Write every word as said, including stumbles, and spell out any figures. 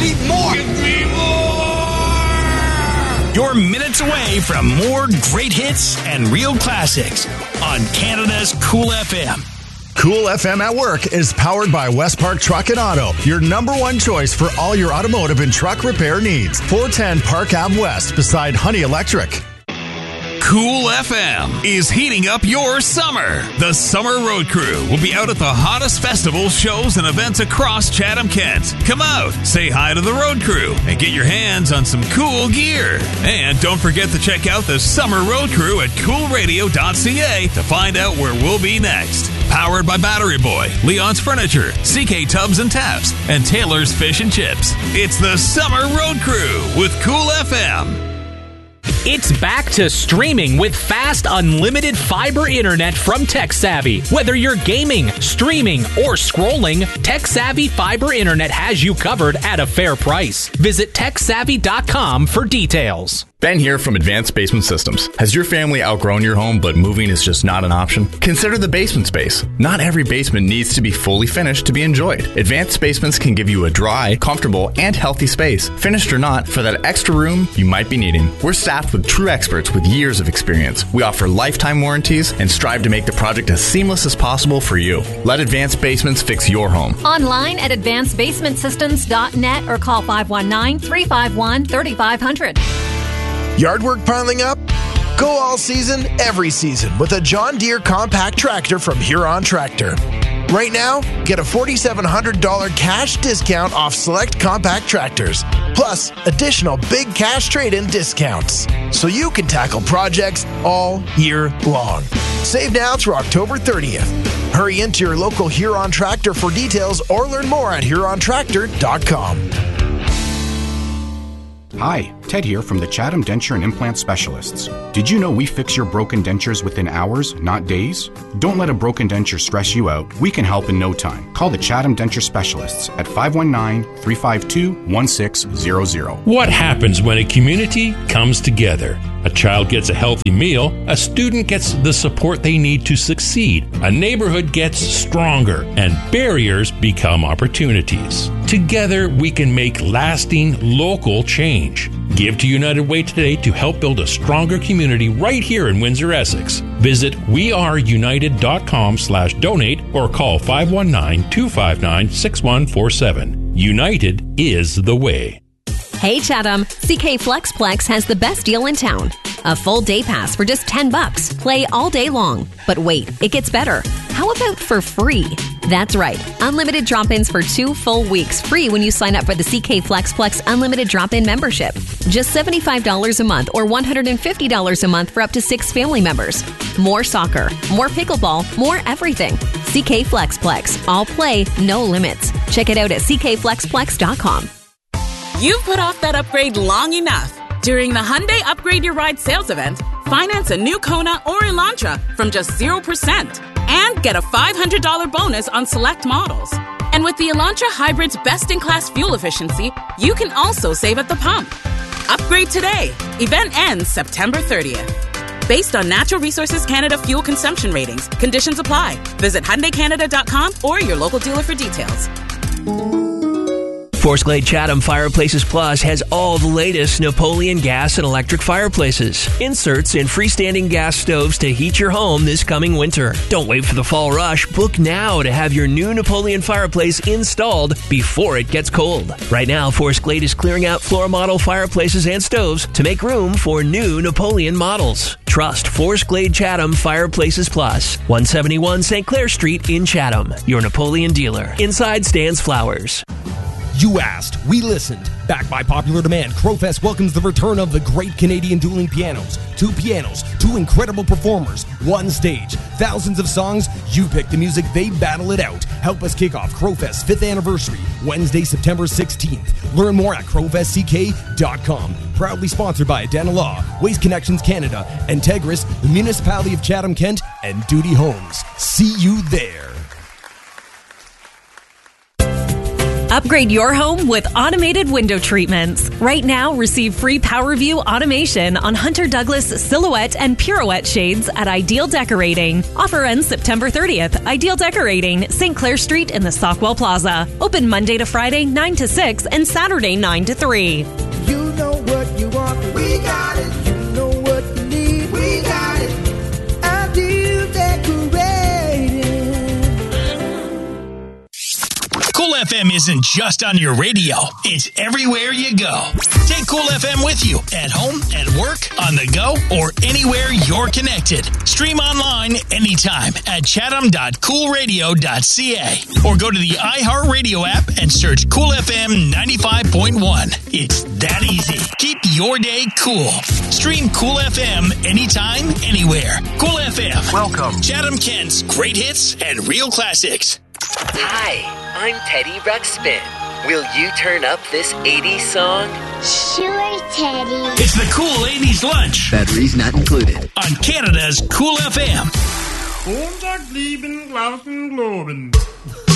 need more. Give me more. You're minutes away from more great hits and real classics on Canada's Cool F M. Cool F M at Work is powered by West Park Truck and Auto, your number one choice for all your automotive and truck repair needs. four ten Park Ave West beside Honey Electric. Cool F M is heating up your summer. The Summer Road Crew will be out at the hottest festivals, shows, and events across Chatham-Kent. Come out, say hi to the Road Crew, and get your hands on some cool gear. And don't forget to check out the Summer Road Crew at cool radio dot c a to find out where we'll be next. Powered by Battery Boy, Leon's Furniture, C K Tubs and Taps, and Taylor's Fish and Chips. It's the Summer Road Crew with Cool F M. It's back to streaming with fast, unlimited fiber internet from TekSavvy. Whether you're gaming, streaming, or scrolling, TekSavvy Fiber Internet has you covered at a fair price. Visit tek savvy dot com for details. Ben here from Advanced Basement Systems. Has your family outgrown your home, but moving is just not an option? Consider the basement space. Not every basement needs to be fully finished to be enjoyed. Advanced Basements can give you a dry, comfortable, and healthy space, finished or not, for that extra room you might be needing. We're staffed with true experts with years of experience. We offer lifetime warranties and strive to make the project as seamless as possible for you. Let Advanced Basements fix your home. Online at advanced basement systems dot net or call five one nine, three five one, three five zero zero. Yard work piling up? Go all season, every season with a John Deere compact tractor from Huron Tractor. Right now, get a four thousand seven hundred dollars cash discount off select compact tractors, plus additional big cash trade-in discounts, so you can tackle projects all year long. Save now through October thirtieth. Hurry into your local Huron Tractor for details or learn more at huron tractor dot com. Hi, Ted here from the Chatham Denture and Implant Specialists. Did you know we fix your broken dentures within hours, not days? Don't let a broken denture stress you out. We can help in no time. Call the Chatham Denture Specialists at five one nine, three five two, one six zero zero. What happens when a community comes together? A child gets a healthy meal, a student gets the support they need to succeed, a neighborhood gets stronger, and barriers become opportunities. Together, we can make lasting local change. Give to United Way today to help build a stronger community right here in Windsor, Essex. Visit weareunited.com slash donate or call five one nine, two five nine, six one four seven. United is the way. Hey Chatham, C K Flexplex has the best deal in town. A full day pass for just ten bucks. Play all day long. But wait, it gets better. How about for free? That's right. Unlimited drop-ins for two full weeks free when you sign up for the C K Flexplex Unlimited Drop-In membership. Just seventy-five dollars a month or one hundred fifty dollars a month for up to six family members. More soccer, more pickleball, more everything. C K Flexplex. All play, no limits. Check it out at c k flexplex dot com. You've put off that upgrade long enough. During the Hyundai Upgrade Your Ride sales event, finance a new Kona or Elantra from just zero percent and get a five hundred dollars bonus on select models. And with the Elantra Hybrid's best-in-class fuel efficiency, you can also save at the pump. Upgrade today. Event ends September thirtieth. Based on Natural Resources Canada fuel consumption ratings, conditions apply. Visit Hyundai Canada dot com or your local dealer for details. Forest Glade Chatham Fireplaces Plus has all the latest Napoleon gas and electric fireplaces, inserts, and freestanding gas stoves to heat your home this coming winter. Don't wait for the fall rush. Book now to have your new Napoleon fireplace installed before it gets cold. Right now, Forest Glade is clearing out floor model fireplaces and stoves to make room for new Napoleon models. Trust Forest Glade Chatham Fireplaces Plus, one seventy-one Saint Clair Street in Chatham. Your Napoleon dealer. Inside stands flowers. You asked, we listened. Backed by popular demand, Crowfest welcomes the return of the great Canadian dueling pianos. Two pianos, two incredible performers, one stage, thousands of songs. You pick the music, they battle it out. Help us kick off Crowfest's fifth anniversary, Wednesday, September sixteenth. Learn more at crowfest c k dot com. Proudly sponsored by Adana Law, Waste Connections Canada, Integris, the Municipality of Chatham-Kent, and Duty Homes. See you there. Upgrade your home with automated window treatments. Right now, receive free PowerView automation on Hunter Douglas Silhouette and Pirouette shades at Ideal Decorating. Offer ends September thirtieth. Ideal Decorating, Saint Clair Street in the Stockwell Plaza. Open Monday to Friday, nine to six, and Saturday, nine to three. You know what you want, we got it. You know what you need, we got it. Ideal Decorating. Cool F M isn't just on your radio. It's everywhere you go. Take Cool F M with you at home, at work, on the go, or anywhere you're connected. Stream online anytime at chatham dot cool radio dot c a or go to the iHeartRadio app and search Cool F M ninety-five point one. It's that easy. Keep your day cool. Stream Cool F M anytime, anywhere. Cool F M. Welcome. Chatham Kent's great hits and real classics. Hi, I'm Teddy Ruxpin. Will you turn up this eighties song? Sure, Teddy. It's the Cool eighties Lunch. Batteries not included. On Canada's Cool F M. Montag, lieben, glauben, globen.